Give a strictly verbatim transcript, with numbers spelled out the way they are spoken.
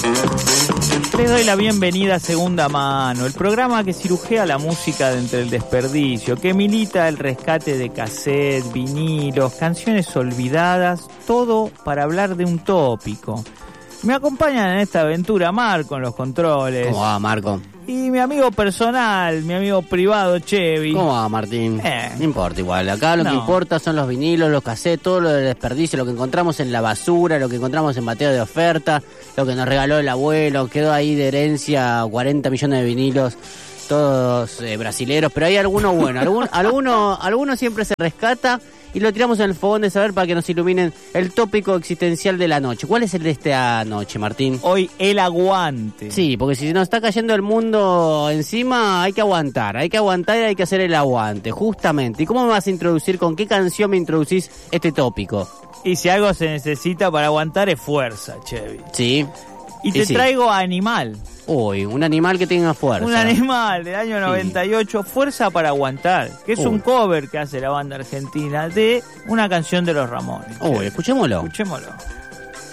Les doy la bienvenida a Segunda Mano, el programa que cirujea la música de entre el desperdicio, que milita el rescate de cassette, vinilos, canciones olvidadas, todo para hablar de un tópico. Me acompañan en esta aventura Marco en los controles. ¿Cómo va, Marco? Y mi amigo personal, mi amigo privado, Chevy. ¿Cómo va, Martín? Eh. No importa igual. Acá lo No. que importa son los vinilos, los cassettes, todo lo del desperdicio, lo que encontramos en la basura, lo que encontramos en bateo de oferta, lo que nos regaló el abuelo, quedó ahí de herencia cuarenta millones de vinilos, todos eh, brasileros, pero hay algunos buenos, alguno, alguno, alguno siempre se rescata y lo tiramos en el fogón de saber para que nos iluminen el tópico existencial de la noche. ¿Cuál es el de esta noche, Martín? Hoy el aguante. Sí, porque si nos está cayendo el mundo encima, hay que aguantar, hay que aguantar y hay que hacer el aguante, justamente. ¿Y cómo me vas a introducir, con qué canción me introducís este tópico? Y si algo se necesita para aguantar es fuerza, Chevy. Sí. Y Sí, te sí. traigo a Animal. Uy, un animal que tenga fuerza. Un animal del año noventa y ocho, Fuerza para Aguantar, que es Uy. un cover que hace la banda argentina de una canción de los Ramones. Uy, escuchémoslo. Escuchémoslo.